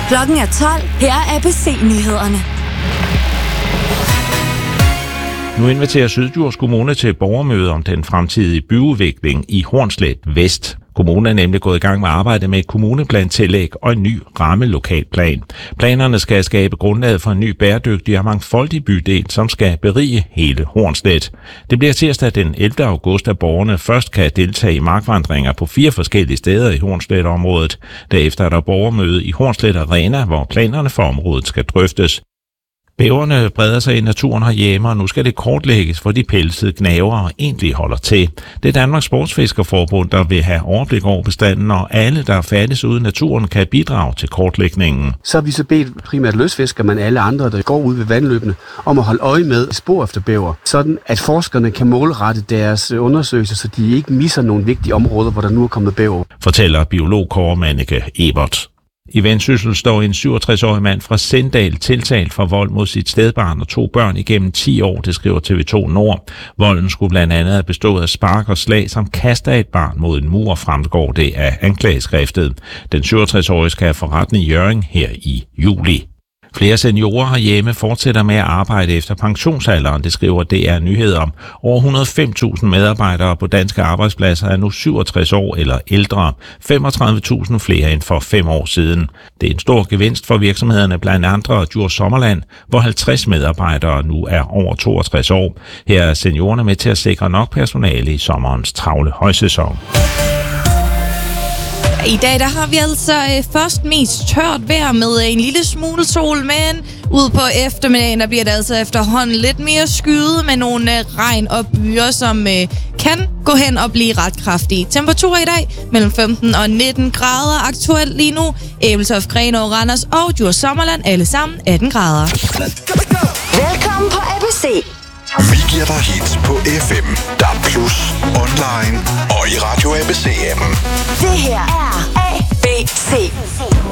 Klokken er 12. Her er ABC-nyhederne. Nu inviterer Syddjurs Kommune til borgermøde om den fremtidige byudvikling i Hornslet Vest. Kommunen er nemlig gået i gang med arbejde med et kommuneplantillæg og en ny rammelokalplan. Planerne skal skabe grundlaget for en ny bæredygtig og mangfoldig bydel, som skal berige hele Hornslet. Det bliver tirsdag den 11. august, at borgerne først kan deltage i markvandringer på 4 forskellige steder i Hornslet-området. Derefter er der borgermøde i Hornslet Arena, hvor planerne for området skal drøftes. Bæverne breder sig i naturen herhjemme, og nu skal det kortlægges, hvor de pelsede gnavere egentlig holder til. Det er Danmarks Sportsfiskerforbund, der vil have overblik over bestanden, og alle, der færdes ude i naturen, kan bidrage til kortlægningen. Så har vi så bedt primært løsfiskere, men alle andre, der går ud ved vandløbene, om at holde øje med spor efter bæver, sådan at forskerne kan målrette deres undersøgelser, så de ikke misser nogle vigtige områder, hvor der nu er kommet bæver. Fortæller biolog Kåre Manneke Ebert. I Vendsyssel står en 67-årig mand fra Sindal tiltalt for vold mod sit stedbarn og 2 børn igennem 10 år, det skriver TV2 Nord. Volden skulle blandt andet have bestået af spark og slag, som kaster et barn mod en mur, fremgår det af anklageskriftet. Den 67-årige skal have for retten i Hjørring her i juli. Flere seniorer herhjemme fortsætter med at arbejde efter pensionsalderen, det skriver DR Nyheder om. Over 105.000 medarbejdere på danske arbejdspladser er nu 67 år eller ældre. 35.000 flere end for 5 år siden. Det er en stor gevinst for virksomhederne, blandt andre Djurs Sommerland, hvor 50 medarbejdere nu er over 62 år. Her er seniorerne med til at sikre nok personale i sommerens travle højsæson. I dag der har vi altså først mest tørt vejr med en lille smule sol, men ude på eftermiddagen der bliver det altså efterhånden lidt mere skyet med nogle regn og byer, som kan gå hen og blive ret kraftige. Temperaturer i dag mellem 15 og 19 grader. Aktuelt lige nu Ebeltoft, Grenaa, Randers og Djurs Sommerland, alle sammen 18 grader. Velkommen på ABC. Vi giver dig hits på FM, DAB+, online og i Radio ABC-appen. Det her er ABC.